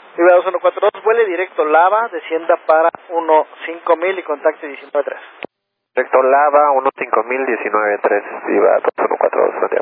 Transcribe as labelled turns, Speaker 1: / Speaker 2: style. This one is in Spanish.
Speaker 1: Viva 2142, vuele directo Lava, descienda para 15000 y contacte 193.
Speaker 2: Directo Lava, 15000, 193, Viva 2142.